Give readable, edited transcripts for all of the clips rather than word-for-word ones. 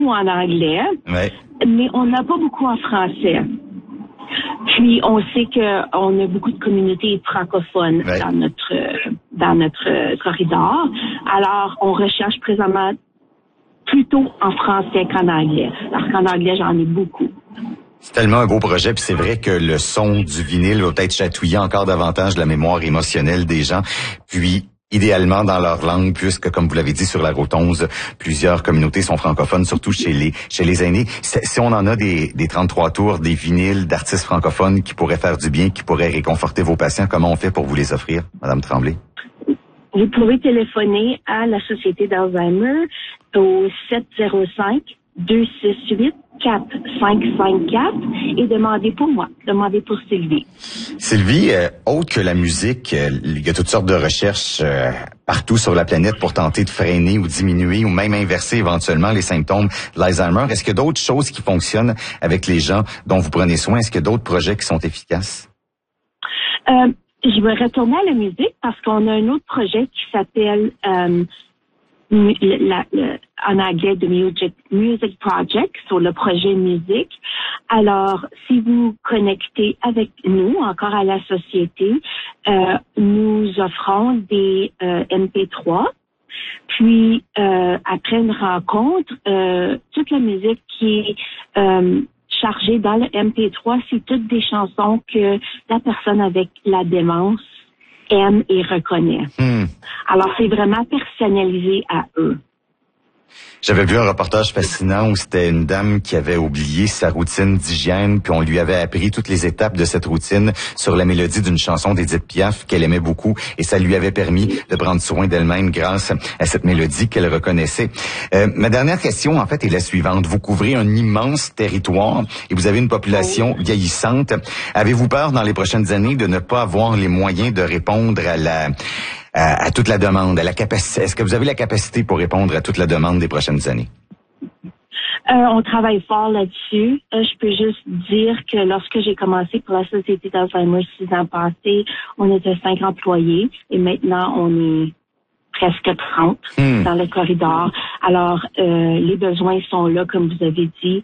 en anglais, ouais. mais on n'a pas beaucoup en français. Puis on sait qu'on a beaucoup de communautés francophones ouais. dans notre corridor. Alors, on recherche présentement plutôt en français qu'en anglais. Parce qu'en anglais, j'en ai beaucoup. C'est tellement un beau projet, puis c'est vrai que le son du vinyle va peut-être chatouiller encore davantage la mémoire émotionnelle des gens. Puis, idéalement dans leur langue, puisque, comme vous l'avez dit, sur la route 11, plusieurs communautés sont francophones, surtout chez les aînés. Si on en a des 33 tours, des vinyles d'artistes francophones qui pourraient faire du bien, qui pourraient réconforter vos patients, comment on fait pour vous les offrir, Madame Tremblay? Vous pouvez téléphoner à la Société d'Alzheimer au 705-268-4554 et demandez pour moi, demandez pour Sylvie. Sylvie, autre que la musique, il y a toutes sortes de recherches partout sur la planète pour tenter de freiner ou diminuer ou même inverser éventuellement les symptômes de l'Alzheimer. Est-ce qu'il y a d'autres choses qui fonctionnent avec les gens dont vous prenez soin? Est-ce qu'il y a d'autres projets qui sont efficaces? Je vais retourner à la musique parce qu'on a un autre projet qui s'appelle en anglais The Music Project, sur le projet musique. Alors, si vous connectez avec nous, encore à la société, nous offrons des MP3. Puis, après une rencontre, toute la musique qui est chargée dans le MP3, c'est toutes des chansons que la personne avec la démence aime et reconnaît. Alors, c'est vraiment personnalisé à eux. J'avais vu un reportage fascinant où c'était une dame qui avait oublié sa routine d'hygiène, puis on lui avait appris toutes les étapes de cette routine sur la mélodie d'une chanson d'Édith Piaf qu'elle aimait beaucoup, et ça lui avait permis de prendre soin d'elle-même grâce à cette mélodie qu'elle reconnaissait. Ma dernière question, en fait, est la suivante. Vous couvrez un immense territoire et vous avez une population vieillissante. Avez-vous peur dans les prochaines années de ne pas avoir les moyens de répondre à toute la demande, à la capacité? Est-ce que vous avez la capacité pour répondre à toute la demande des prochaines années? On travaille fort là-dessus. Je peux juste dire que lorsque j'ai commencé pour la Société d'Alzheimer 6 ans passés, on était 5 employés et maintenant on est presque 30 dans le corridor. Alors, les besoins sont là, comme vous avez dit.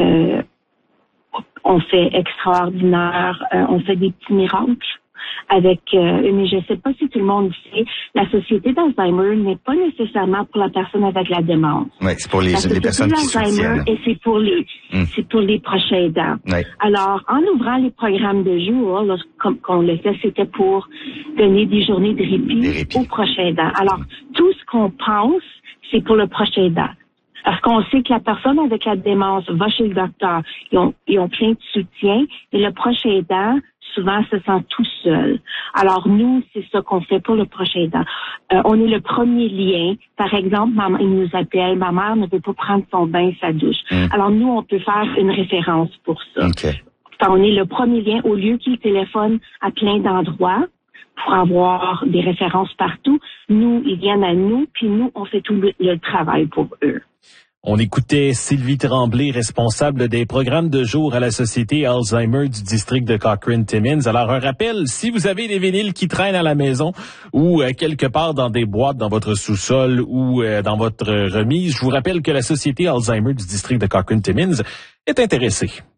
On fait extraordinaire, on fait des petits miracles. Mais je ne sais pas si tout le monde sait, la Société d'Alzheimer n'est pas nécessairement pour la personne avec la démence. Oui, c'est pour les personnes qui soutiennent. Et c'est pour les proches aidants. Oui. Alors, en ouvrant les programmes de jour, comme on le fait, c'était pour donner des journées de répit aux proches aidants. Alors, tout ce qu'on pense, c'est pour le proche aidant. Parce qu'on sait que la personne avec la démence va chez le docteur, ils ont plein de soutien, et le proche aidant, souvent, se sent tout seul. Alors, nous, c'est ça qu'on fait pour le proche aidant. On est le premier lien. Par exemple, il nous appelle, ma mère ne veut pas prendre son bain, sa douche. Alors, nous, on peut faire une référence pour ça. Okay. Enfin, on est le premier lien au lieu qu'ils téléphonent à plein d'endroits pour avoir des références partout. Nous, ils viennent à nous, puis nous, on fait tout le travail pour eux. On écoutait Sylvie Tremblay, responsable des programmes de jour à la Société Alzheimer du district de Cochrane-Timmins. Alors, un rappel, si vous avez des vinyles qui traînent à la maison ou quelque part dans des boîtes dans votre sous-sol ou dans votre remise, je vous rappelle que la Société Alzheimer du district de Cochrane-Timmins est intéressée.